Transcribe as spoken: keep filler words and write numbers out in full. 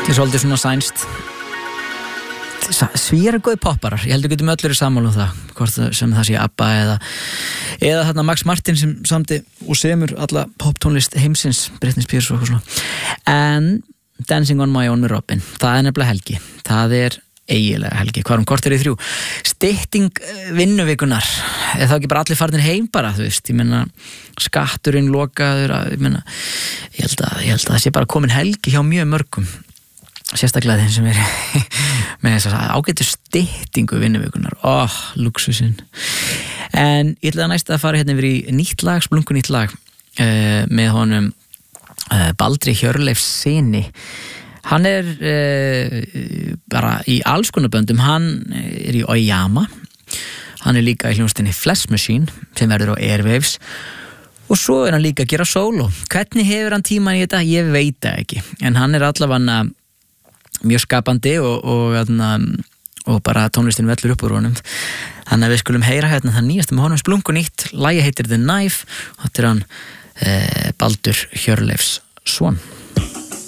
Þetta er svolítið svona sænst. Svíjar er góði popparar. Ég held að getum öll verið sammála um það, hvort sem það sé ABBA eða eða þarna Max Martin sem samdi og semur alla poptónlist heimsins, Britney Spears og eitthvað svona. En Dancing on My Own með Robin, það er nefnilega helgi. Það er eiginlega helgi, hvað um korter í þrjú. Stytting vinnuvikunar, eða þá ekki bara allir farnir heim bara, þú veist, ég meina skatturinn lokaður, ég meina ég held að, ég held að það sé bara komin helgi hjá mjög mörgum, sérstaklega þeim sem er með þess að ágætu styttingu vinnuvikunar, óh, oh, luxusinn. En ég ætla að næsta að fara hérna yfir í nýtt lag, splungu nýtt lag uh, með honum uh, Baldri Hjörleifssyni. Hann er uh, bara í alls konar böndum, hann er í Oyama, hann er líka í hljómsveitinni Flesh Machine sem verður á Airwaves og svo er hann líka að gera sóló. Hvernig hefur hann tíman í þetta? Ég veit það ekki, en hann er allavega mjög skapandi og, og, og bara tónlistin vellur upp úr honum. Þannig að við skulum heyra hérna það nýjasta með honum, splungu nýtt, lagið heitir The Knife og þetta er hann uh, Baldur Hjörleifsson.